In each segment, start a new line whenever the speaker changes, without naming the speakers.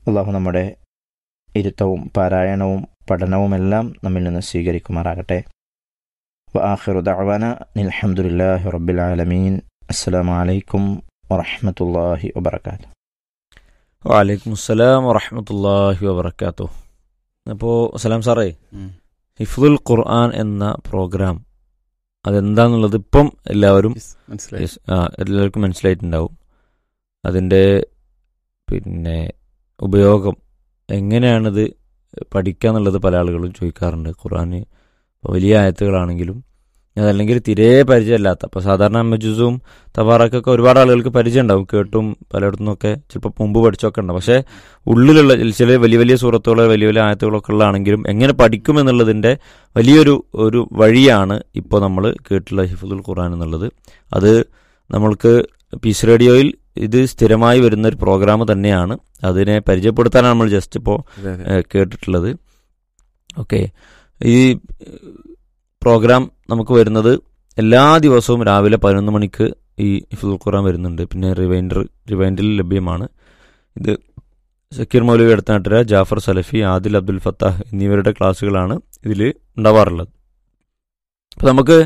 അള്ളാഹു നമ്മുടെ ഇരുത്തവും പാരായണവും പഠനവുമെല്ലാം നമ്മിൽ നിന്ന് സ്വീകരിക്കുമാറാകട്ടെ. വആഖിറു ദഅ്വാന അൽഹംദുലില്ലാഹി റബ്ബിൽ ആലമീൻ. അസ്സലാമു അലൈക്കും വറഹ്മത്തുള്ളാഹി വബറകാതുഹു.
വഅലൈക്കും അസ്സലാം വറഹ്മത്തുള്ളാഹി വബറകാതുഹു. അപ്പോൾ സലാം സാറേ, ഹിഫ്ളുൽ ഖുർആൻ എന്ന പ്രോഗ്രാം അതെന്താന്നുള്ളത് ഇപ്പം എല്ലാവർക്കും മനസ്സിലായിട്ടുണ്ടാവും. അതിൻ്റെ ഉപയോഗം എങ്ങനെയാണിത് പഠിക്കുക എന്നുള്ളത് പല ആളുകളും ചോദിക്കാറുണ്ട്. ഖുർആൻ വലിയ ആയത്തുകളാണെങ്കിലും അതല്ലെങ്കിൽ തീരെ പരിചയമില്ലാത്ത, അപ്പോൾ സാധാരണ മജൂസും തബാറക്കൊക്കെ ഒരുപാട് ആളുകൾക്ക് പരിചയം ഉണ്ടാവും, കേട്ടും പലയിടത്തു നിന്നൊക്കെ ചിലപ്പോൾ മുമ്പ് പഠിച്ചൊക്കെ ഉണ്ടാവും. പക്ഷേ ഉള്ളിലുള്ള ചില വലിയ വലിയ സൂറത്തുകൾ, വലിയ വലിയ ആയത്തുകളൊക്കെ ഉള്ളതാണെങ്കിലും എങ്ങനെ പഠിക്കും എന്നുള്ളതിൻ്റെ വലിയൊരു വഴിയാണ് ഇപ്പോൾ നമ്മൾ കേട്ടുള്ള ഹിഫ്ളുൽ ഖുർആൻ എന്നുള്ളത്. അത് നമ്മൾക്ക് പീസ് റേഡിയോയിൽ ഇത് സ്ഥിരമായി വരുന്നൊരു പ്രോഗ്രാം തന്നെയാണ്. അതിനെ പരിചയപ്പെടുത്താനാണ് നമ്മൾ ജസ്റ്റ് ഇപ്പോൾ കേട്ടിട്ടുള്ളത്. ഓക്കെ, ഈ പ്രോഗ്രാം നമുക്ക് വരുന്നത് എല്ലാ ദിവസവും രാവിലെ 11 മണിക്ക് ഈ ഹിഫ്ളുൽ ഖുർആൻ വരുന്നുണ്ട്. പിന്നെ റിവൈൻഡറിൽ ലഭ്യമാണ്. ഇത് സക്കീർ മൗലവി എടത്തനാട്ടുകര, ജാഫർ സലഫി, ആദിൽ അബ്ദുൽ ഫത്താഹ് എന്നിവരുടെ ക്ലാസ്സുകളാണ് ഇതിൽ ഉണ്ടാവാറുള്ളത്. അപ്പോൾ നമുക്ക്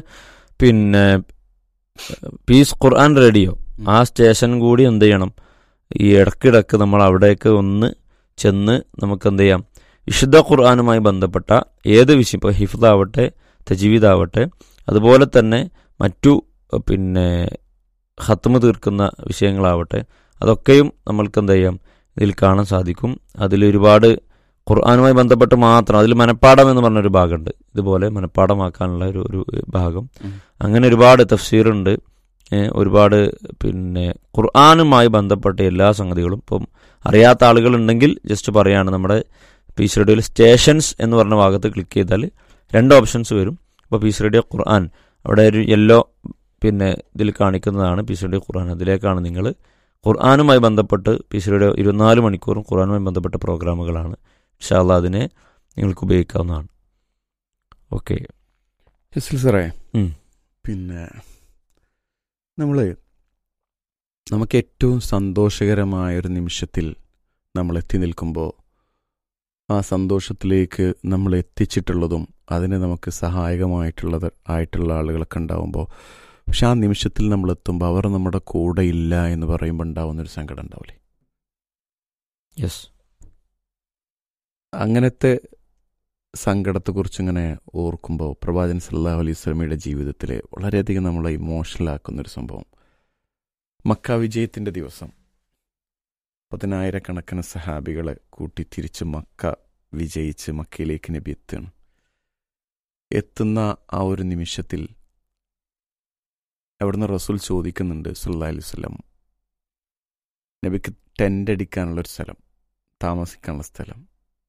പീസ് ഖുർആൻ റേഡിയോ ആ സ്റ്റേഷൻ കൂടി എന്ത് ചെയ്യണം, ഈ ഇടയ്ക്കിടയ്ക്ക് നമ്മൾ അവിടേക്ക് ഒന്ന് ചെന്ന് നമുക്ക് എന്ത് ചെയ്യാം, വിശുദ്ധ ഖുർആനുമായി ബന്ധപ്പെട്ട ഏത് വിഷയം, ഇപ്പോൾ ഹിഫ്ളാവട്ടെ തജ്വീദാവട്ടെ അതുപോലെ തന്നെ മറ്റു ഖത്മ് തീർക്കുന്ന വിഷയങ്ങളാവട്ടെ, അതൊക്കെയും നമ്മൾക്ക് എന്ത് ചെയ്യാം, ഇതിൽ കാണാൻ സാധിക്കും. അതിലൊരുപാട് ഖുർആനുമായി ബന്ധപ്പെട്ട് മാത്രം, അതിൽ മനപ്പാഠം എന്ന് പറഞ്ഞൊരു ഭാഗമുണ്ട്, ഇതുപോലെ മനപ്പാഠമാക്കാനുള്ള ഒരു ഭാഗം. അങ്ങനെ ഒരുപാട് തഫ്സീറുണ്ട്, ഒരുപാട് ഖുർആനുമായി ബന്ധപ്പെട്ട എല്ലാ സംഗതികളും. ഇപ്പം അറിയാത്ത ആളുകളുണ്ടെങ്കിൽ ജസ്റ്റ് പറയാണ്, നമ്മുടെ പീസ് റേഡിയോയിൽ സ്റ്റേഷൻസ് എന്ന് പറഞ്ഞ ഭാഗത്ത് ക്ലിക്ക് ചെയ്താൽ 2 ഓപ്ഷൻസ് വരും. അപ്പോൾ പീസ് റേഡിയോ ഖുർആൻ, അവിടെ ഒരു യെല്ലോ ഇതിൽ കാണിക്കുന്നതാണ് പീസ് റേഡിയോ ഖുർആൻ. അതിലേക്കാണ് നിങ്ങൾ ഖുർആനുമായി ബന്ധപ്പെട്ട് പീസ് റേഡിയോ 24 മണിക്കൂറും ഖുർആനുമായി ബന്ധപ്പെട്ട പ്രോഗ്രാമുകളാണ്. ഇൻഷാ അല്ലാഹ് അതിനെ നിങ്ങൾക്ക് ഉപയോഗിക്കാവുന്നതാണ്. ഓക്കെ
സാറേ, നമുക്ക് ഏറ്റവും സന്തോഷകരമായൊരു നിമിഷത്തിൽ നമ്മൾ എത്തി നിൽക്കുമ്പോൾ ആ സന്തോഷത്തിലേക്ക് നമ്മൾ എത്തിച്ചിട്ടുള്ളതും അതിന് നമുക്ക് ആയിട്ടുള്ള ആളുകളൊക്കെ ഉണ്ടാവുമ്പോൾ, പക്ഷെ ആ നിമിഷത്തിൽ നമ്മൾ എത്തുമ്പോൾ അവർ നമ്മുടെ കൂടെ ഇല്ല എന്ന് പറയുമ്പോൾ ഉണ്ടാവുന്നൊരു സങ്കടം ഉണ്ടാവില്ലേ?
യെസ്.
അങ്ങനത്തെ സങ്കടത്തെക്കുറിച്ച് ഇങ്ങനെ ഓർക്കുമ്പോൾ പ്രവാചകൻ സല്ലല്ലാഹു അലൈഹി വസല്ലമയുടെ ജീവിതത്തിലെ വളരെയധികം നമ്മളെ ഇമോഷണൽ ആക്കുന്നൊരു സംഭവം, മക്ക വിജയത്തിൻ്റെ ദിവസം 10,000 സഹാബികളെ കൂട്ടി തിരിച്ച് മക്ക വിജയിച്ച് മക്കയിലേക്ക് നബി എത്തുന്ന ആ ഒരു നിമിഷത്തിൽ അവിടുന്ന് റസൂൽ ചോദിക്കുന്നുണ്ട് സല്ലല്ലാഹു അലൈഹി വസല്ലം, നബിക്ക് ടെൻ്റ് അടിക്കാനുള്ളൊരു സ്ഥലം, താമസിക്കാനുള്ള സ്ഥലം,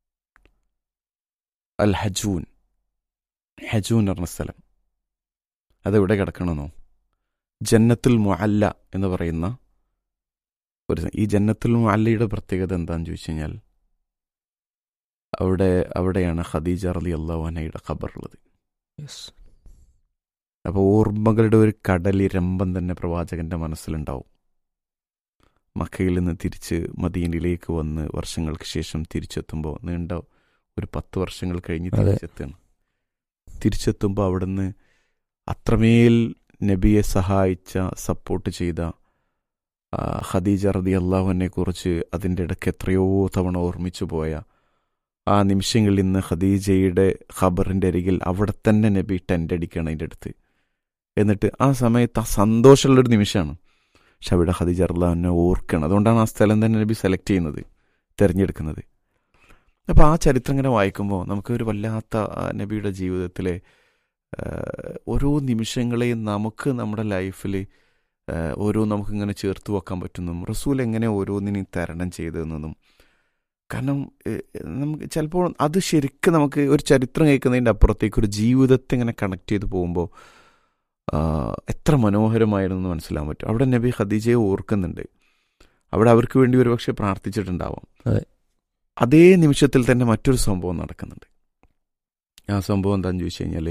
അൽ ഹജൂൻ പറഞ്ഞ സ്ഥലം അതെവിടെ കിടക്കണമെന്നോ? ജന്നത്തുൽ മുഅല്ല എന്ന് പറയുന്ന ഈ ജന്നത്തുൽ മുഅല്ലയുടെ പ്രത്യേകത എന്താണെന്ന് ചോദിച്ചു കഴിഞ്ഞാൽ, അവിടെയാണ് ഖദീജ റളിയല്ലാഹു അൻഹയുടെ ഖബറുള്ളത്. അപ്പോൾ ഓർമ്മകളുടെ ഒരു കടലിരമ്പം തന്നെ പ്രവാചകന്റെ മനസ്സിലുണ്ടാവും. മക്കയിൽ നിന്ന് തിരിച്ച് മദീനയിലേക്ക് വന്ന് വർഷങ്ങൾക്ക് ശേഷം തിരിച്ചെത്തുമ്പോൾ, നീണ്ട ഒരു 10 വർഷങ്ങൾ കഴിഞ്ഞ് തിരിച്ചെത്തുമ്പോൾ അവിടുന്ന് അത്രമേൽ നബിയെ സഹായിച്ച, സപ്പോർട്ട് ചെയ്ത ഖദീജ റളിയല്ലാഹു അൻഹയെക്കുറിച്ച് അതിൻ്റെ ഇടയ്ക്ക് എത്രയോ തവണ ഓർമ്മിച്ചു പോയ ആ നിമിഷങ്ങളിൽ നിന്ന് ഖദീജയുടെ ഖബറിൻ്റെ അരികിൽ അവിടെ തന്നെ നബി ടെൻ്റ് അടിക്കണം അതിൻ്റെ അടുത്ത്. എന്നിട്ട് ആ സമയത്ത് ആ സന്തോഷമുള്ളൊരു നിമിഷമാണ്. പക്ഷെ അവിടെ ഖദീജ റളിയല്ലാഹു അൻഹ ഓർക്കണം. അതുകൊണ്ടാണ് ആ സ്ഥലം തന്നെ നബി സെലക്ട് ചെയ്യുന്നത്, തിരഞ്ഞെടുക്കുന്നത്. അപ്പോൾ ആ ചരിത്രം ഇങ്ങനെ വായിക്കുമ്പോൾ നമുക്ക് ഒരു വല്ലാത്ത നബിയുടെ ജീവിതത്തിലെ ഓരോ നിമിഷങ്ങളെയും നമുക്ക് നമ്മുടെ ലൈഫിൽ നമുക്കിങ്ങനെ ചേർത്ത് വെക്കാൻ പറ്റുന്നതും, റസൂൽ എങ്ങനെ ഓരോന്നിനെയും തരണം ചെയ്തതെന്നതും. കാരണം നമുക്ക് ചിലപ്പോൾ അത് ശരിക്കും നമുക്ക് ഒരു ചരിത്രം കേൾക്കുന്നതിൻ്റെ അപ്പുറത്തേക്ക് ഒരു ജീവിതത്തെ ഇങ്ങനെ കണക്ട് ചെയ്ത് പോകുമ്പോൾ എത്ര മനോഹരമായിരുന്നു എന്ന് മനസ്സിലാൻ പറ്റും. അവിടെ നബി ഖദീജയെ ഓർക്കുന്നുണ്ട്, അവിടെ അവർക്ക് വേണ്ടി ഒരുപക്ഷെ പ്രാർത്ഥിച്ചിട്ടുണ്ടാവാം. അതേ നിമിഷത്തിൽ തന്നെ മറ്റൊരു സംഭവം നടക്കുന്നുണ്ട്. ആ സംഭവം എന്താണെന്ന് ചോദിച്ചു കഴിഞ്ഞാൽ,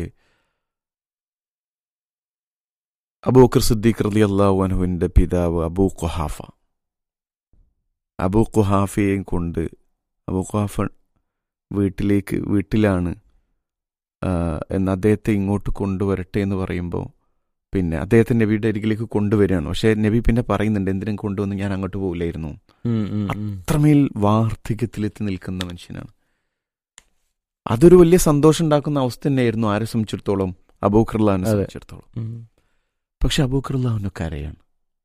അബൂബക്കർ സിദ്ദീഖ് റളിയല്ലാഹു അൻഹുവിൻ്റെ പിതാവ് അബൂ ഖുഹാഫയെയും കൊണ്ട് അബൂ ഖുഹാഫ വീട്ടിലാണ് എന്ന് അദ്ദേഹത്തെ ഇങ്ങോട്ട് കൊണ്ടുവരട്ടെ എന്ന് പറയുമ്പോൾ പിന്നെ അദ്ദേഹത്തെ നബിയുടെ അരികിലേക്ക് കൊണ്ടുവരികയാണ്. പക്ഷേ നബി പിന്നെ പറയുന്നുണ്ട്, എന്തിനും കൊണ്ടുവന്ന് ഞാൻ അങ്ങോട്ട് പോകില്ലായിരുന്നു. അത്രമേൽ വാർദ്ധക്യത്തിലെത്തി നിൽക്കുന്ന മനുഷ്യനാണ്. അതൊരു വലിയ സന്തോഷം ഉണ്ടാക്കുന്ന അവസ്ഥ തന്നെയായിരുന്നു ആരെ സംബന്ധിച്ചിടത്തോളം, അബൂബക്കർ റളിയല്ലാഹുവിനെ സംബന്ധിച്ചിടത്തോളം. പക്ഷെ അബൂബക്കർ റളിയല്ലാഹു കരയാണ്.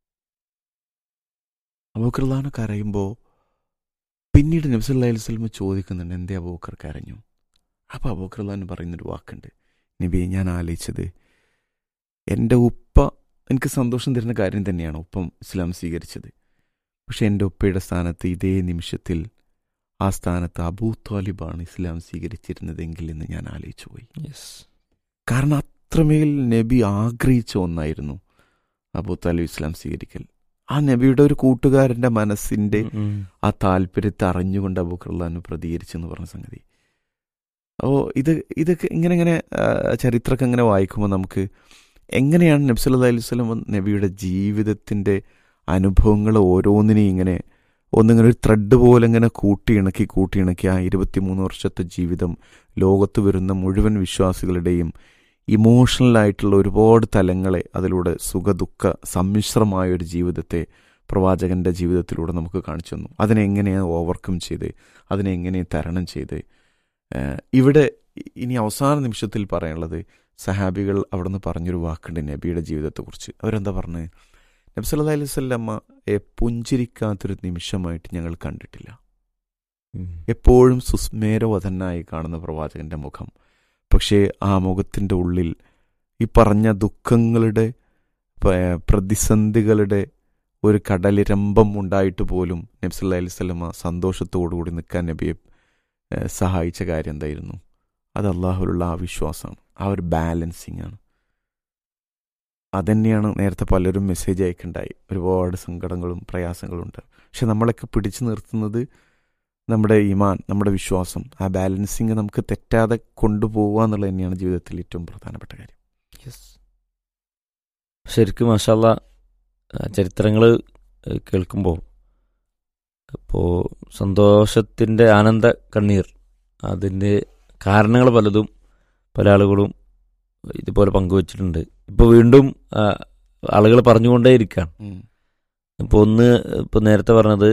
അബൂബക്കർ റളിയല്ലാഹു കരയുമ്പോൾ പിന്നീട് നബി സല്ലല്ലാഹു അലൈഹി വസല്ലം ചോദിക്കുന്നുണ്ട്, എന്തേ അബൂബക്കർ കരഞ്ഞു? അപ്പോൾ അബൂബക്കർ റളിയല്ലാഹു പറയുന്നൊരു വാക്കുണ്ട്, നബിയെ ഞാൻ ആലോചിച്ചത് എൻ്റെ ഉപ്പ എനിക്ക് സന്തോഷം തരുന്ന കാര്യം തന്നെയാണ് ഉപ്പം ഇസ്ലാം സ്വീകരിച്ചത്. പക്ഷെ എൻ്റെ ഉപ്പയുടെ സ്ഥാനത്ത് ഇതേ നിമിഷത്തിൽ ആ സ്ഥാനത്ത് അബൂ ത്വാലിബാണ് ഇസ്ലാം സ്വീകരിച്ചിരുന്നതെങ്കിൽ എന്ന് ഞാൻ ആലോചിച്ചു പോയി. കാരണം അത്രമേൽ നബി ആഗ്രഹിച്ച ഒന്നായിരുന്നു അബൂ ത്വാലിബ് ഇസ്ലാം സ്വീകരിക്കൽ. ആ നബിയുടെ ഒരു കൂട്ടുകാരൻ്റെ മനസ്സിൻ്റെ ആ താല്പര്യത്തെ അറിഞ്ഞുകൊണ്ട് അബൂബക്കർ റളിയല്ലാഹു പ്രതികരിച്ചെന്ന് പറഞ്ഞ സംഗതി. അപ്പോൾ ഇതൊക്കെ ഇങ്ങനെ ചരിത്രമൊക്കെ ഇങ്ങനെ വായിക്കുമ്പോൾ നമുക്ക് എങ്ങനെയാണ് നബി സല്ലല്ലാഹു അലൈഹി വസല്ലം നബിയുടെ ജീവിതത്തിൻ്റെ അനുഭവങ്ങൾ ഓരോന്നിനെയും ഇങ്ങനെ ഒന്നിങ്ങനെ ഒരു ത്രെഡ് പോലെ ഇങ്ങനെ കൂട്ടിയിണക്കി ആ 23 വർഷത്തെ ജീവിതം ലോകത്ത് വരുന്ന മുഴുവൻ വിശ്വാസികളുടെയും ഇമോഷണലായിട്ടുള്ള ഒരുപാട് തലങ്ങളെ അതിലൂടെ സുഖദുഃഖ സമ്മിശ്രമായ ഒരു ജീവിതത്തെ പ്രവാചകൻ്റെ ജീവിതത്തിലൂടെ നമുക്ക് കാണിച്ചു തന്നു. അതിനെങ്ങനെയാണ് ഓവർകം ചെയ്ത്, അതിനെങ്ങനെ തരണം ചെയ്ത്. ഇവിടെ ഇനി അവസാന നിമിഷത്തിൽ പറയാനുള്ളത്, സഹാബികൾ അവിടെ നിന്ന് പറഞ്ഞൊരു വാക്കുണ്ട് നബിയുടെ ജീവിതത്തെക്കുറിച്ച്. അവരെന്താ പറഞ്ഞത്? നബി സല്ലല്ലാഹു അലൈഹി വസല്ലമയെ പുഞ്ചിരിക്കാത്തൊരു നിമിഷമായിട്ട് ഞങ്ങൾ കണ്ടിട്ടില്ല. എപ്പോഴും സുസ്മേരവതനായി കാണുന്ന പ്രവാചകന്റെ മുഖം, പക്ഷേ ആ മുഖത്തിൻ്റെ ഉള്ളിൽ ഈ പറഞ്ഞ ദുഃഖങ്ങളുടെ പ്രതിസന്ധികളുടെ ഒരു കടലിരമ്പം ഉണ്ടായിട്ട് പോലും നബി സല്ലല്ലാഹു അലൈഹി വസല്ലമ സന്തോഷത്തോടുകൂടി നിൽക്കാൻ നബിയെ സഹായിച്ച കാര്യം എന്തായിരുന്നു? അത് അള്ളാഹുവിലുള്ള ആ വിശ്വാസമാണ്, ആ ഒരു ബാലൻസിങ് ആണ്. അതന്നെയാണ് നേരത്തെ പലരും മെസ്സേജ് അയക്കുണ്ടായി, ഒരുപാട് സങ്കടങ്ങളും പ്രയാസങ്ങളും ഉണ്ട്. പക്ഷെ നമ്മളൊക്കെ പിടിച്ചു നിർത്തുന്നത് നമ്മുടെ ഈമാൻ, നമ്മുടെ വിശ്വാസം, ആ ബാലൻസിങ് നമുക്ക് തെറ്റാതെ കൊണ്ടുപോവുക എന്നുള്ളത് തന്നെയാണ് ജീവിതത്തിൽ ഏറ്റവും പ്രധാനപ്പെട്ട കാര്യം.
ശരിക്കും മാഷാ അല്ലാഹ് ചരിത്രങ്ങൾ കേൾക്കുമ്പോൾ ഇപ്പോൾ സന്തോഷത്തിൻ്റെ ആനന്ദ കണ്ണീർ, അതിൻ്റെ കാരണങ്ങൾ പലതും പല ആളുകളും ഇതുപോലെ പങ്കുവച്ചിട്ടുണ്ട്. ഇപ്പോൾ വീണ്ടും ആളുകൾ പറഞ്ഞുകൊണ്ടേയിരിക്കുകയാണ്. ഇപ്പോൾ നേരത്തെ പറഞ്ഞത്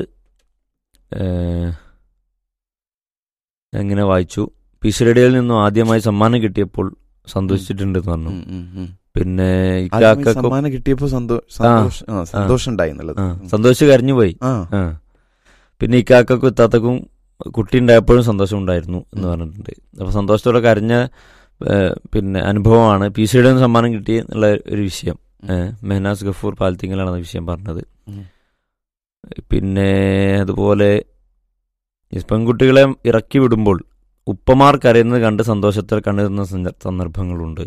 എങ്ങനെ വായിച്ചു, പീസ് റേഡിയോയിൽ നിന്നും ആദ്യമായി സമ്മാനം കിട്ടിയപ്പോൾ സന്തോഷിച്ചിട്ടുണ്ടെന്ന് പറഞ്ഞു. പിന്നെ
സമ്മാനം കിട്ടിയപ്പോൾ സന്തോഷം
സന്തോഷിച്ച് കരഞ്ഞു പോയി. പിന്നെ ഇക്കാക്കും ഇത്താത്തക്കും കുട്ടി ഉണ്ടായപ്പോഴും സന്തോഷം ഉണ്ടായിരുന്നു എന്ന് പറഞ്ഞിട്ടുണ്ട്. അപ്പോൾ സന്തോഷത്തോടെ കരഞ്ഞ പിന്നെ അനുഭവമാണ് പി സിയുടെ സമ്മാനം കിട്ടി എന്നുള്ള ഒരു വിഷയം. മെഹനാസ് ഗഫൂർ പാലത്തിങ്കലാണ് വിഷയം പറഞ്ഞത്. പിന്നെ അതുപോലെ പെൺകുട്ടികളെ ഇറക്കി വിടുമ്പോൾ ഉപ്പമാർ കരയുന്നത് കണ്ട് സന്തോഷത്തിൽ കണ്ടിരുന്ന സന്ദർഭങ്ങളുണ്ട്.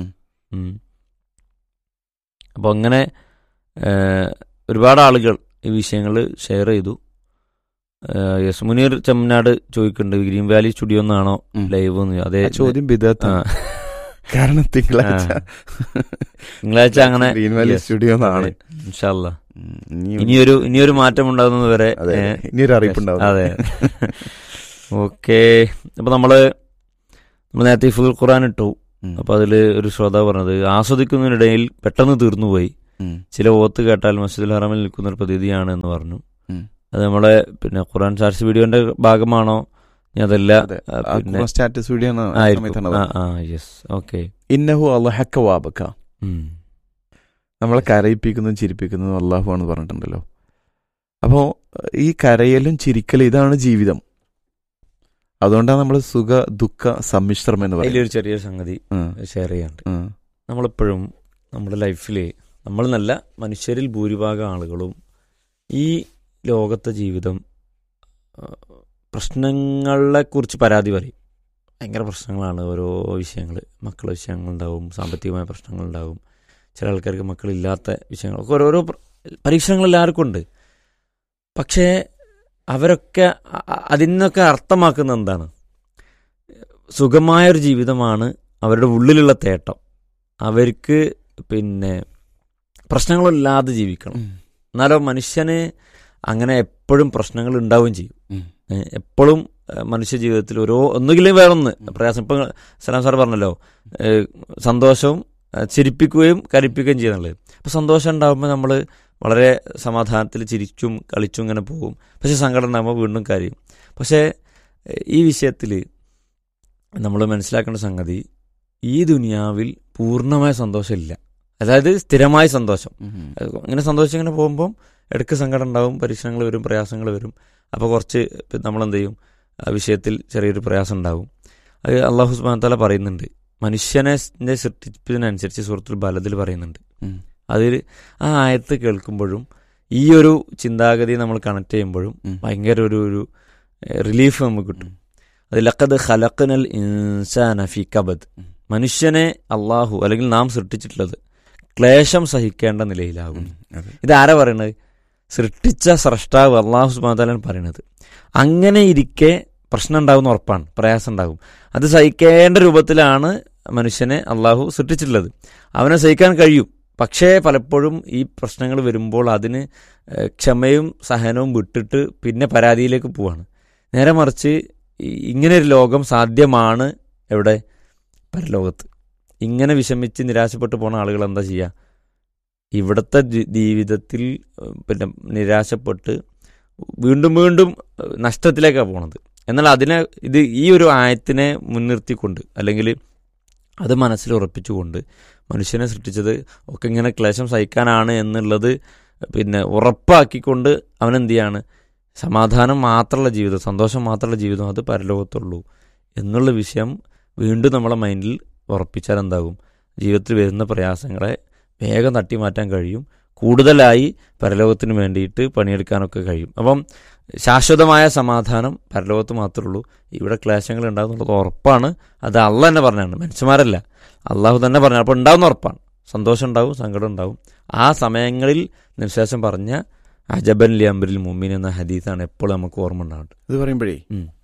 അപ്പോൾ അങ്ങനെ ഒരുപാട് ആളുകൾ ഈ വിഷയങ്ങൾ ഷെയർ ചെയ്തു. യെസ് മുനീർ ചെമ്മനാട് ചോദിക്കുന്നുണ്ട്, ഗ്രീൻ വാലി സ്റ്റുഡിയോ എന്നാണോ ലൈവ്? അതേ
ചോദ്യം. കാരണം
തിങ്കളാഴ്ച അങ്ങനെ
ഗ്രീൻ വാലി സ്റ്റുഡിയോ ആണ്.
ഇൻഷാ അല്ലാഹ് ഇനിയൊരു മാറ്റം ഉണ്ടാകുന്നത് വരെ
ഇനിയൊരു അറിയിപ്പുണ്ടാവും.
അതെ, ഓക്കെ. അപ്പൊ നമ്മള് നേരത്തെ ഫുൾ ഖുർആൻ ഇട്ടു. അപ്പൊ അതില് ഒരു ശ്രോതാവ് പറഞ്ഞത്, ആസ്വദിക്കുന്നതിനിടയിൽ പെട്ടെന്ന് തീർന്നുപോയി, ചില ഓത്ത് കേട്ടാൽ മസ്ജിദുൽ ഹറമിൽ നിൽക്കുന്ന ഒരു പ്രതീതിയാണ് എന്ന് പറഞ്ഞു. അത് നമ്മളെ പിന്നെ ഖുർആൻ സ്റ്റാറ്റസ് വീഡിയോന്റെ ഭാഗമാണോ? അതല്ല,
സ്റ്റാറ്റസ് വീഡിയോ. ഇന്നഹു അൽഹഖ വഅബക, നമ്മളെ കരയിപ്പിക്കുന്നതും ചിരിപ്പിക്കുന്നതും അല്ലാഹു ആണെന്ന് പറഞ്ഞിട്ടുണ്ടല്ലോ. അപ്പോൾ ഈ കരയലും ചിരിക്കലും ഇതാണ് ജീവിതം. അതുകൊണ്ടാണ് നമ്മൾ സുഖ ദുഃഖ സമ്മിശ്രം എന്ന് പറയുന്നത്.
അതിലൊരു ചെറിയ സംഗതി ഷെയർ ചെയ്യാണ്ട്, നമ്മളെപ്പോഴും നമ്മുടെ ലൈഫിൽ നമ്മൾ നല്ല മനുഷ്യരിൽ ഭൂരിഭാഗം ആളുകളും ഈ ലോകത്തെ ജീവിതം പ്രശ്നങ്ങളെക്കുറിച്ച് പരാതി പറയും. ഭയങ്കര പ്രശ്നങ്ങളാണ് ഓരോ വിഷയങ്ങൾ. മക്കളുടെ വിഷയങ്ങളുണ്ടാവും, സാമ്പത്തികമായ പ്രശ്നങ്ങളുണ്ടാവും, ചില ആൾക്കാർക്ക് മക്കളില്ലാത്ത വിഷയങ്ങളൊക്കെ, ഓരോരോ പരീക്ഷണങ്ങൾ എല്ലാവർക്കും ഉണ്ട്. പക്ഷേ അവരൊക്കെ അതിനൊക്കെ അർത്ഥമാക്കുന്ന എന്താണ്? സുഖമായൊരു ജീവിതമാണ് അവരുടെ ഉള്ളിലുള്ള തേട്ടം. അവർക്ക് പിന്നെ പ്രശ്നങ്ങളില്ലാതെ ജീവിക്കണം. എന്നാലോ മനുഷ്യന് അങ്ങനെ എപ്പോഴും പ്രശ്നങ്ങൾ ഉണ്ടാവുകയും ചെയ്യും. എപ്പോഴും മനുഷ്യ ജീവിതത്തിൽ ഒന്നുകിലും വേറൊന്ന് പ്രയാസം. ഇപ്പം സലാം സാർ പറഞ്ഞല്ലോ, സന്തോഷവും ചിരിപ്പിക്കുകയും കരപ്പിക്കുകയും ചെയ്യുന്നുള്ളത്. അപ്പോൾ സന്തോഷം ഉണ്ടാകുമ്പോൾ നമ്മൾ വളരെ സമാധാനത്തിൽ ചിരിച്ചും കളിച്ചും ഇങ്ങനെ പോകും. പക്ഷെ സങ്കടം ഉണ്ടാകുമ്പോൾ വീണ്ടും കരയും. പക്ഷേ ഈ വിഷയത്തിൽ നമ്മൾ മനസ്സിലാക്കേണ്ട സംഗതി, ഈ ദുനിയാവിൽ പൂർണ്ണമായ സന്തോഷമില്ല. അതായത് സ്ഥിരമായ സന്തോഷം. ഇങ്ങനെ സന്തോഷം ഇങ്ങനെ പോകുമ്പം ഇടയ്ക്ക് സങ്കടം ഉണ്ടാവും, പരീക്ഷണങ്ങൾ വരും, പ്രയാസങ്ങൾ വരും. അപ്പോൾ കുറച്ച് നമ്മളെന്ത് ചെയ്യും, ആ വിഷയത്തിൽ ചെറിയൊരു പ്രയാസം ഉണ്ടാവും. അത് അള്ളാഹു സുബ്ഹാനഹു വ തആല പറയുന്നുണ്ട്, മനുഷ്യനെ സൃഷ്ടിച്ചതിനനുസരിച്ച് സൂറത്തുൽ ബലദിൽ പറയുന്നുണ്ട്. അതിൽ ആ ആയത്ത് കേൾക്കുമ്പോഴും ഈ ഒരു ചിന്താഗതി നമ്മൾ കണക്ട് ചെയ്യുമ്പോഴും ഭയങ്കര ഒരു റിലീഫ് നമുക്ക് കിട്ടും. അത് ലഖദ് ഖലഖ്നൽ ഇൻസാന ഫീ കബദ്, മനുഷ്യനെ അള്ളാഹു അല്ലെങ്കിൽ നാം സൃഷ്ടിച്ചിട്ടുള്ളത് ക്ലേശം സഹിക്കേണ്ട നിലയിലാകും. ഇതാരാ പറയണത്? സൃഷ്ടിച്ച സ്രഷ്ടാവ് അള്ളാഹു സുബ്ഹാനഹു വ തആല പറയണത്. അങ്ങനെ ഇരിക്കെ പ്രശ്നം ഉണ്ടാകുന്ന ഉറപ്പാണ്, പ്രയാസം ഉണ്ടാകും. അത് സഹിക്കേണ്ട രൂപത്തിലാണ് മനുഷ്യനെ അള്ളാഹു സൃഷ്ടിച്ചിട്ടുള്ളത്. അവനെ സഹിക്കാൻ കഴിയും. പക്ഷേ പലപ്പോഴും ഈ പ്രശ്നങ്ങൾ വരുമ്പോൾ അതിന് ക്ഷമയും സഹനവും വിട്ടിട്ട് പിന്നെ പരാതിയിലേക്ക് പോവാണ്. നേരെ മറിച്ച് ഇങ്ങനെ ഒരു ലോകം സാധ്യമാണ് എവിടെ? പരലോകത്ത്. ഇങ്ങനെ വിഷമിച്ച് നിരാശപ്പെട്ടു പോണ ആളുകൾ എന്താ ചെയ്യുക? ഇവിടുത്തെ ജീവിതത്തിൽ പിന്നെ നിരാശപ്പെട്ട് വീണ്ടും വീണ്ടും നഷ്ടത്തിലേക്കാണ് പോണത്. എന്നാൽ ഈ ഒരു ആയത്തിനെ മുൻനിർത്തിക്കൊണ്ട് അല്ലെങ്കിൽ അത് മനസ്സിൽ ഉറപ്പിച്ചുകൊണ്ട് മനുഷ്യനെ സൃഷ്ടിച്ചത് ഒക്കെ ഇങ്ങനെ ക്ലേശം സഹിക്കാനാണ് എന്നുള്ളത് പിന്നെ ഉറപ്പാക്കിക്കൊണ്ട് അവനെന്ത് ചെയ്യാണ്? സമാധാനം മാത്രമുള്ള ജീവിതം, സന്തോഷം മാത്രമുള്ള ജീവിതം അത് പരലോകത്തുള്ളൂ എന്നുള്ള വിഷയം വീണ്ടും നമ്മളെ മൈൻഡിൽ ഉറപ്പിച്ചാൽ എന്താകും? ജീവിതത്തിൽ വരുന്ന പ്രയാസങ്ങളെ വേഗം തട്ടിമാറ്റാൻ കഴിയും. കൂടുതലായി പരലോകത്തിന് വേണ്ടിയിട്ട് പണിയെടുക്കാനൊക്കെ കഴിയും. അപ്പം ശാശ്വതമായ സമാധാനം പരലോകത്ത് മാത്രമേ ഉള്ളൂ. ഇവിടെ ക്ലേശങ്ങൾ ഉണ്ടാകുന്നുള്ളത് ഉറപ്പാണ്. അത് അള്ളാഹ് തന്നെ പറഞ്ഞാണ്, മനുഷ്യന്മാരല്ല, അള്ളാഹു തന്നെ പറഞ്ഞു. അപ്പോൾ ഉണ്ടാകുന്ന ഉറപ്പാണ്. സന്തോഷം ഉണ്ടാവും, സങ്കടം ഉണ്ടാവും. ആ സമയങ്ങളിൽ നിശേഷം പറഞ്ഞ അജബൻ ലി അംറിൽ മുഅ്മിൻ എന്ന ഹദീസാണ് എപ്പോഴും നമുക്ക് ഓർമ്മ ഉണ്ടാവുന്നത്.
ഇത് പറയുമ്പോഴേ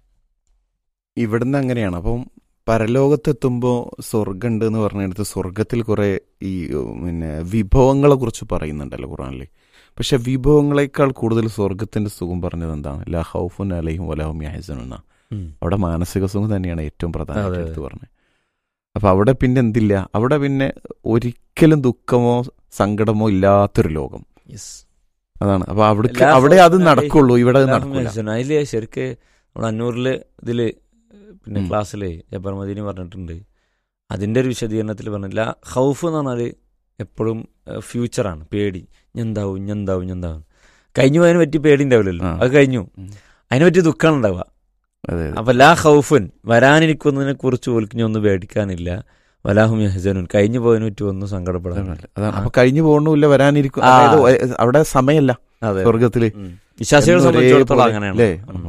ഇവിടുന്ന് അങ്ങനെയാണ്. അപ്പം പരലോകത്തെത്തുമ്പോൾ സ്വർഗമുണ്ട് എന്ന് പറഞ്ഞെടുത്ത് സ്വർഗത്തിൽ കുറെ ഈ പിന്നെ വിഭവങ്ങളെ കുറിച്ച് പറയുന്നുണ്ടല്ലോ ഖുർആനിൽ. പക്ഷെ വിഭവങ്ങളെക്കാൾ കൂടുതൽ സ്വർഗത്തിന്റെ സുഖം പറഞ്ഞത് എന്താണ്? ലാ ഖൗഫുൻ അലൈഹിം വലാ ഹും യഹ്സനൂൻ. അവിടെ മാനസിക സുഖം തന്നെയാണ് ഏറ്റവും പ്രധാനമായിട്ട് എടുത്ത് പറഞ്ഞത്. അപ്പൊ അവിടെ പിന്നെ എന്തില്ല? അവിടെ പിന്നെ ഒരിക്കലും ദുഃഖമോ സങ്കടമോ ഇല്ലാത്തൊരു ലോകം. അതാണ്. അപ്പൊ അവിടെ അത് നടക്കുള്ളൂ, ഇവിടെ നടക്കില്ല.
അതില് ശരിക്ക് നമ്മുടെ അന്നൂറില് ഇതില് പിന്നെ ക്ലാസ്സില് ജബ്ബാർ മദീനി പറഞ്ഞിട്ടുണ്ട്. അതിന്റെ ഒരു വിശദീകരണത്തിൽ പറഞ്ഞില്ല, ഖൗഫ് എന്ന് പറഞ്ഞാല് എപ്പോഴും ഫ്യൂച്ചറാണ്, പേടി. എന്താവും കഴിഞ്ഞു പോയതിനെ പറ്റി പേടി ഉണ്ടാവില്ലല്ലോ, അത് കഴിഞ്ഞു. അതിനെ പറ്റി ദുഃഖമാണ് ഉണ്ടാവുക. അപ്പൊ ലാ ഖൗഫുൻ, വരാനിരിക്കുന്നതിനെ കുറിച്ച് ഓൽക്കിഞ്ഞ ഒന്നും പേടിക്കാനില്ല. വലാഹും യഹ്സനൂൻ, കഴിഞ്ഞു പോയതിനെ പറ്റി ഒന്നും സങ്കടപ്പെടാനില്ല.
അപ്പൊ കഴിഞ്ഞു പോകണില്ല, വരാനിരിക്കും. അവിടെ സമയമല്ല സ്വർഗത്തില്.
വിശ്വാസികളെ സംബന്ധിച്ചിടത്തോളം അങ്ങനെയാണ്.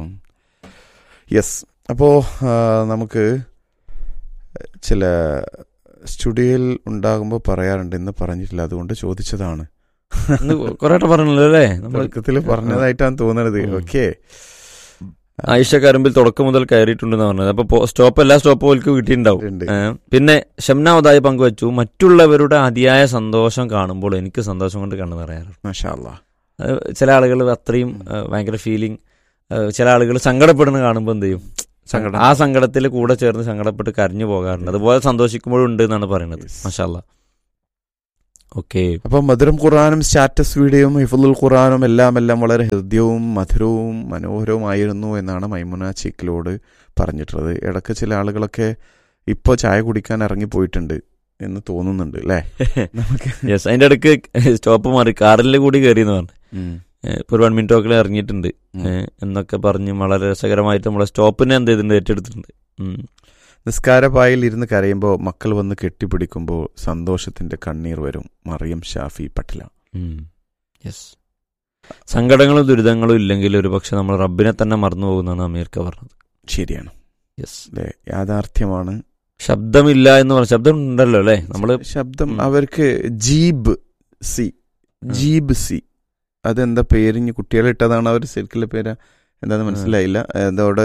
യെസ്. അപ്പോ നമുക്ക് ചില സ്റ്റുഡിയോയിൽ ഉണ്ടാകുമ്പോൾ പറയാറുണ്ട്, ഇന്ന് പറഞ്ഞിട്ടില്ല, അതുകൊണ്ട് ചോദിച്ചതാണ്.
കൊറേ പറഞ്ഞല്ലോ അല്ലേ,
തുടക്കത്തിൽ പറഞ്ഞതായിട്ടാണ് തോന്നുന്നത്. ഓക്കെ.
ആയിഷ കരമ്പിൽ തുടക്കം മുതൽ കയറിയിട്ടുണ്ടെന്ന് പറഞ്ഞത്. അപ്പൊ എല്ലാ സ്റ്റോപ്പും ഓൽക്ക് കിട്ടിയിട്ടുണ്ടാവും. പിന്നെ ഷംനാവതായി പങ്കുവച്ചു, മറ്റുള്ളവരുടെ അതിയായ സന്തോഷം കാണുമ്പോൾ എനിക്ക് സന്തോഷം കൊണ്ട് കണ്ണു നിറയാറുണ്ട്. മാഷാ അല്ലാഹ്. ചില ആളുകൾ അത്രയും ഭയങ്കര ഫീലിംഗ്, ചില ആളുകൾ സങ്കടപ്പെടുന്ന കാണുമ്പോൾ എന്ത് ചെയ്യും, ആ സങ്കടത്തിൽ കൂടെ ചേർന്ന് സങ്കടപ്പെട്ട് കരഞ്ഞു പോകാറുണ്ട്. അതുപോലെ സന്തോഷിക്കുമ്പോഴും ഉണ്ട് എന്നാണ് പറയുന്നത്. മാഷാ അല്ലാഹ്. ഓക്കെ.
അപ്പൊ മധുരം ഖുർആനും സ്റ്റാറ്റസ് വീഡിയോയും ഹിഫ്ളുൽ ഖുർആനും എല്ലാം വളരെ ഹൃദ്യവും മധുരവും മനോഹരവുമായിരുന്നു എന്നാണ് മൈമുന ചീക്കിലോട് പറഞ്ഞിട്ടുള്ളത്. ഇടയ്ക്ക് ചില ആളുകളൊക്കെ ഇപ്പോൾ ചായ കുടിക്കാൻ ഇറങ്ങിപ്പോയിട്ടുണ്ട് എന്ന് തോന്നുന്നുണ്ട് അല്ലേ?
യെസ്. അതിന്റെ ഇടയ്ക്ക് സ്റ്റോപ്പ് മാറി കാറിൽ കൂടി കയറി എന്ന് പറഞ്ഞു. ഇപ്പോൾ ഒരു 1 മിനിറ്റ് ഒക്കെ ഇറങ്ങിയിട്ടുണ്ട് എന്നൊക്കെ പറഞ്ഞ് വളരെ രസകരമായിട്ട് നമ്മളെ സ്റ്റോപ്പിനെ എന്ത് ചെയ്തിട്ടുണ്ട്, ഏറ്റെടുത്തിട്ടുണ്ട്.
നിസ്കാരപ്പായിൽ ഇരുന്ന് കരയുമ്പോൾ മക്കൾ വന്ന് കെട്ടിപ്പിടിക്കുമ്പോൾ സന്തോഷത്തിന്റെ കണ്ണീർ വരും. മറിയം ഷാഫി പട്ടില.
യെസ്. സങ്കടങ്ങളും ദുരിതങ്ങളും ഇല്ലെങ്കിൽ ഒരു പക്ഷെ നമ്മൾ റബ്ബിനെ തന്നെ മറന്നു പോകുന്നതാണ് അമീർക്ക പറഞ്ഞത്.
ശരിയാണ്.
യെസ്,
യാഥാർത്ഥ്യമാണ്.
ശബ്ദമില്ല എന്ന് പറഞ്ഞ ശബ്ദം ഉണ്ടല്ലോ അല്ലേ? നമ്മള്
ശബ്ദം അവർക്ക് ജീബ് സി അതെന്താ പേര്? കുട്ടികളിട്ടതാണ് അവർ ശരിക്കുള്ള പേര് എന്താന്ന് മനസ്സിലായില്ല. അതോടെ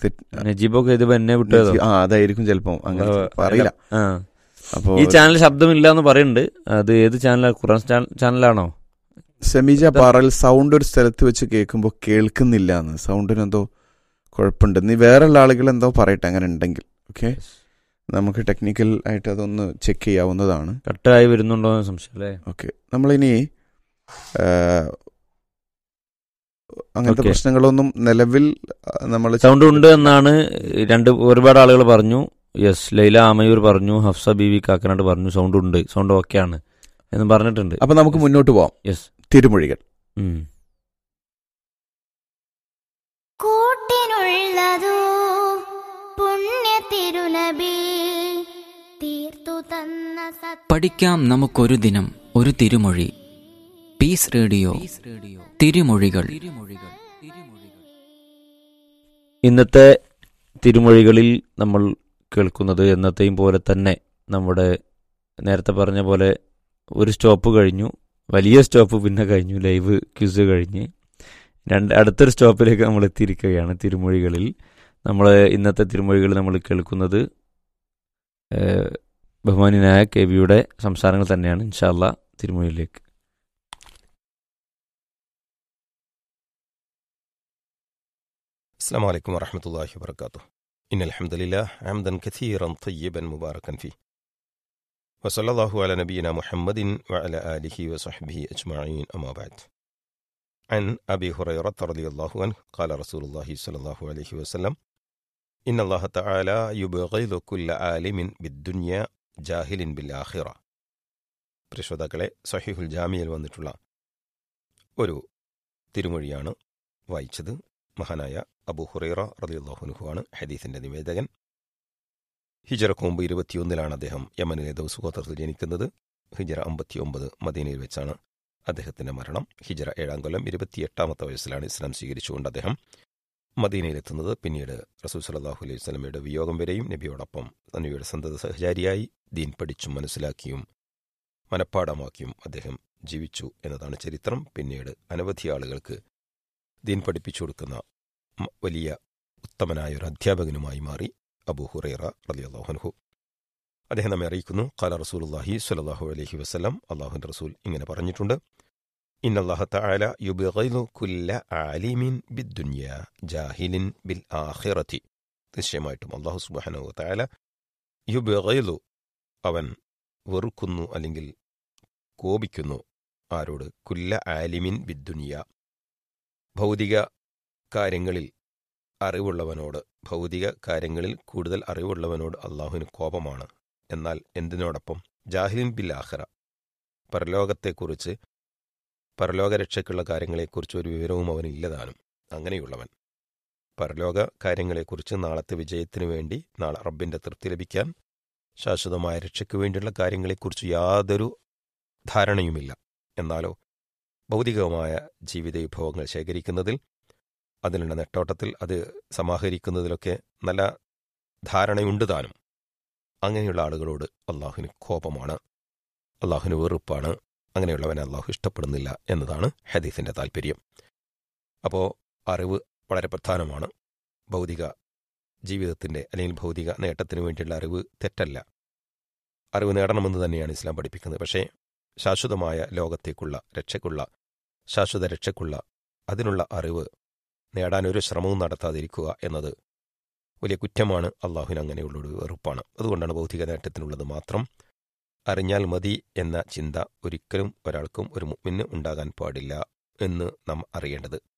അതായിരിക്കും ചിലപ്പോ, അങ്ങനെ അറിയില്ല. അപ്പൊ
ഈ ചാനൽ ശബ്ദമില്ല എന്ന് പറയുന്നുണ്ട്. അത് ഏത് ചാനലാണ്? ഖുർആൻ ചാനലാണോ?
സമീജ പാറൽ സൗണ്ട് ഒരു സ്ഥലത്ത് വെച്ച് കേൾക്കുമ്പോൾ കേൾക്കുന്നില്ല എന്ന്, സൗണ്ടിനെന്തോ കുഴപ്പമുണ്ട്. നീ വേറെയുള്ള ആളുകൾ എന്തോ പറയട്ടെ അങ്ങനെ ഉണ്ടെങ്കിൽ. ഓക്കെ, നമുക്ക് ടെക്നിക്കൽ ആയിട്ട് അതൊന്ന് ചെക്ക് ചെയ്യാവുന്നതാണ്.
കട്ടായി വരുന്നുണ്ടോ എന്ന് സംശയം അല്ലേ?
ഓക്കെ, നമ്മളിനി അങ്ങനത്തെ
Okay.
പ്രശ്നങ്ങളൊന്നും നിലവിൽ നമ്മൾ
സൗണ്ട് ഉണ്ട് എന്നാണ് ഒരുപാട് ആളുകൾ പറഞ്ഞു. യെസ്, ലൈല ആമയൂർ പറഞ്ഞു, ഹഫ്സ ബീവി കാക്കനാട് പറഞ്ഞു സൗണ്ട് ഉണ്ട്, സൗണ്ട് ഓക്കെ ആണ് എന്ന് പറഞ്ഞിട്ടുണ്ട്.
അപ്പൊ നമുക്ക് മുന്നോട്ട് പോവാം.
യെസ്,
തിരുമൊഴികൾ.
കൂട്ടിനുള്ളതോ പുണ്യ തിരുനബി തീർത്തു തന്ന
പഠിക്കാം നമുക്കൊരു ദിനം ഒരു തിരുമൊഴി. പീസ് റേഡിയോ തിരുമൊഴികൾ.
ഇന്നത്തെ തിരുമൊഴികളിൽ നമ്മൾ കേൾക്കുന്നത് എന്നത്തെയും പോലെ തന്നെ നമ്മുടെ നേരത്തെ പറഞ്ഞ പോലെ ഒരു സ്റ്റോപ്പ് കഴിഞ്ഞു, വലിയ സ്റ്റോപ്പ് പിന്നെ കഴിഞ്ഞു, ലൈവ് ക്വിസ് കഴിഞ്ഞ് അടുത്തൊരു സ്റ്റോപ്പിലേക്ക് നമ്മൾ എത്തിയിരിക്കുകയാണ്. തിരുമൊഴികളിൽ നമ്മൾ ഇന്നത്തെ തിരുമൊഴികൾ നമ്മൾ കേൾക്കുന്നത് ബഹുമാന്യനായ കെ വിയുടെ സംസാരങ്ങൾ തന്നെയാണ്. ഇൻഷാ അല്ലാഹ് തിരുമൊഴിയിലേക്ക്.
السلام عليكم ورحمة الله وبركاته. إن الحمد لله حمدا كثيرا طيبا مباركا فيه وصلى الله على نبينا محمد وعلى آله وصحبه أجمعين. أما بعد. عن أبي هريرة رضي الله عنه قال رسول الله صلى الله عليه وسلم إن الله تعالى يبغض كل عالم بالدنيا جاهل بالآخرة. പ്രശ്രോതാക്കളെ, സഹീഹുൽ ജാമിയിൽ വന്നിട്ടുള്ള ഒരു തിരുമൊഴിയാണ് വായിച്ചത്. മഹാനായ അബൂ ഹുറൈറ റളിയല്ലാഹു അൻഹു ആണ് ഹദീസിന്റെ നിവേദകൻ. ഹിജറക്ക് മുമ്പ് 21 അദ്ദേഹം യമനിലെ ദൗസ് ഗോത്രത്തിൽ ജനിക്കുന്നത്. ഹിജറ 59 മദീനയിൽ വെച്ചാണ് അദ്ദേഹത്തിന്റെ മരണം. ഹിജറ 7 കൊല്ലം 28 വയസ്സിലാണ് ഇസ്ലാം സ്വീകരിച്ചുകൊണ്ട് അദ്ദേഹം മദീനയിലെത്തുന്നത്. പിന്നീട് റസൂൽ സല്ലല്ലാഹു അലൈഹി വസല്ലമയുടെ വിയോഗം വരെയും നബിയോടൊപ്പം നബിയുടെ സന്തത സഹചാരിയായി ദീൻ പഠിച്ചും മനസ്സിലാക്കിയും മനഃപ്പാടമാക്കിയും അദ്ദേഹം ജീവിച്ചു എന്നതാണ് ചരിത്രം. പിന്നീട് അനവധി ആളുകൾക്ക് ദീൻ പഠിപ്പിച്ചു കൊടുക്കുന്ന വലിയ ഉത്തമനായ ഒരു അധ്യാപകനുമായി മാറി അബൂ ഹുറൈറ റളിയല്ലാഹു അൻഹു. അദ്ദേഹം നമ്മെ അറിയിക്കുന്നു, ഖാല റസൂലുള്ളാഹി സ്വല്ലല്ലാഹു അലൈഹി വസല്ലം, അല്ലാഹുവിന്റെ റസൂൽ ഇങ്ങനെ പറഞ്ഞിട്ടുണ്ട്, ഇന്നല്ലാഹ തആല യുബ്ഗിദു കുല്ല ആലിമിൻ ബിദ്ദുനിയ ജാഹിലിൻ ബിൽ ആഖിറതി. നിശ്ചയമായിട്ടും അല്ലാഹു സുബ്ഹാനഹു വ തആല യുബ്ഗിദു, അവൻ വെറുക്കുന്നു അല്ലെങ്കിൽ കോപിക്കുന്നു. ആരോട്? കുല്ല ആലിമിൻ ബിദ്ദുനിയ, ഭൗതിക കാര്യങ്ങളിൽ അറിവുള്ളവനോട്, ഭൗതിക കാര്യങ്ങളിൽ കൂടുതൽ അറിവുള്ളവനോട് അള്ളാഹുവിന് കോപമാണ്. എന്നാൽ എന്തിനോടൊപ്പം? ജാഹിലിൻ ബിൽ ആഖിറ, പരലോകത്തെക്കുറിച്ച്, പരലോകരക്ഷയ്ക്കുള്ള കാര്യങ്ങളെക്കുറിച്ച് ഒരു വിവരവും അവനില്ലതാനും. അങ്ങനെയുള്ളവൻ പരലോക കാര്യങ്ങളെക്കുറിച്ച്, നാളത്തെ വിജയത്തിനു വേണ്ടി, നാളെ റബ്ബിന്റെ തൃപ്തി ലഭിക്കാൻ, ശാശ്വതമായ രക്ഷയ്ക്കു വേണ്ടിയുള്ള കാര്യങ്ങളെക്കുറിച്ച് യാതൊരു ധാരണയുമില്ല. എന്നാലോ ഭൗതികമായ ജീവിത വിഭവങ്ങൾ ശേഖരിക്കുന്നതിൽ, അതിനുള്ള നെട്ടോട്ടത്തിൽ, അത് സമാഹരിക്കുന്നതിലൊക്കെ നല്ല ധാരണയുണ്ട് താനും. അങ്ങനെയുള്ള ആളുകളോട് അള്ളാഹുവിന് കോപമാണ്, അള്ളാഹുവിന് വെറുപ്പാണ്. അങ്ങനെയുള്ളവനെ അള്ളാഹു ഇഷ്ടപ്പെടുന്നില്ല എന്നതാണ് ഹദീസിന്റെ താല്പര്യം. അപ്പോൾ അറിവ് വളരെ പ്രധാനമാണ്. ഭൗതിക ജീവിതത്തിന്റെ അല്ലെങ്കിൽ ഭൗതിക നേട്ടത്തിന് വേണ്ടിയുള്ള അറിവ് തെറ്റല്ല. അറിവ് നേടണമെന്ന് തന്നെയാണ് ഇസ്ലാം പഠിപ്പിക്കുന്നത്. പക്ഷേ ശാശ്വതമായ ലോകത്തേക്കുള്ള രക്ഷയ്ക്കുള്ള, ശാശ്വത രക്ഷയ്ക്കുള്ള അതിനുള്ള അറിവ് നേടാനൊരു ശ്രമവും നടത്താതിരിക്കുക എന്നത് വലിയ കുറ്റമാണ്. അള്ളാഹുവിന് അങ്ങനെയുള്ളൊരു വെറുപ്പാണ്. അതുകൊണ്ടാണ് ഭൗതിക നേട്ടത്തിനുള്ളത് മാത്രം അറിഞ്ഞാൽ മതി എന്ന ചിന്ത ഒരിക്കലും ഒരാൾക്കും ഒരു മുഅ്മിന് ഉണ്ടാകാൻ പാടില്ല എന്ന് നാം അറിയേണ്ടത്.